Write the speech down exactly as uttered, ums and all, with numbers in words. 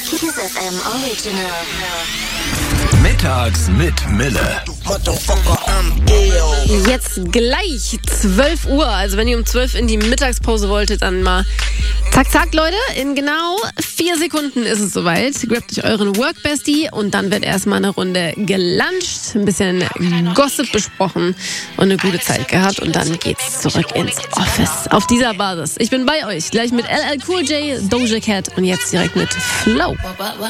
Kiss F M Original. Mittags mit Mille. Jetzt gleich zwölf Uhr. Also wenn ihr um zwölf in die Mittagspause wolltet, dann mal zack, zack, Leute. In genau vier Sekunden ist es soweit. Grabt euch euren Work-Bestie und dann wird erstmal eine Runde geluncht, ein bisschen Gossip besprochen und eine gute Zeit gehabt. Und dann geht's zurück ins Office. Auf dieser Basis. Ich bin bei euch. Gleich mit L L Cool J, Doja Cat und jetzt direkt mit Flow.